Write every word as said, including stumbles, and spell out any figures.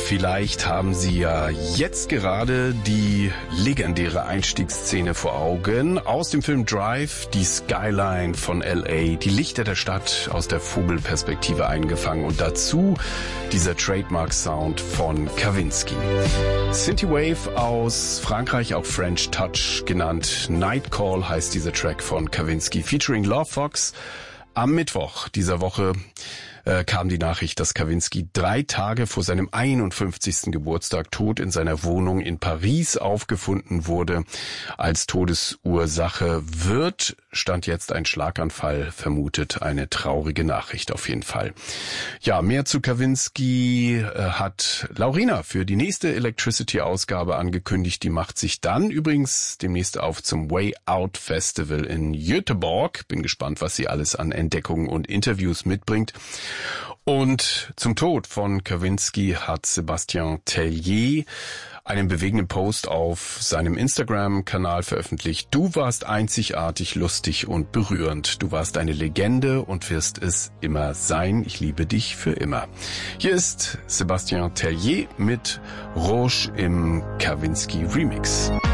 Vielleicht haben Sie ja jetzt gerade die legendäre Einstiegsszene vor Augen aus dem Film Drive, die Skyline von L A, die Lichter der Stadt aus der Vogelperspektive eingefangen und dazu dieser Trademark-Sound von Kavinsky. Synthwave aus Frankreich, auch French Touch genannt. Night Call heißt dieser Track von Kavinsky, featuring Love Fox. Am Mittwoch dieser Woche äh, kam die Nachricht, dass Kavinsky drei Tage vor seinem einundfünfzigsten Geburtstag tot in seiner Wohnung in Paris aufgefunden wurde. Als Todesursache wird, stand jetzt ein Schlaganfall vermutet. Eine traurige Nachricht auf jeden Fall. Ja, mehr zu Kavinsky äh, hat Laurina für die nächste Electricity-Ausgabe angekündigt. Die macht sich dann übrigens demnächst auf zum Way Out Festival in Göteborg. Bin gespannt, was sie alles an Entdeckungen und Interviews mitbringt. Und zum Tod von Kavinsky hat Sébastien Tellier einen bewegenden Post auf seinem Instagram-Kanal veröffentlicht. Du warst einzigartig, lustig und berührend. Du warst eine Legende und wirst es immer sein. Ich liebe dich für immer. Hier ist Sébastien Tellier mit Rouge im Kavinsky Remix.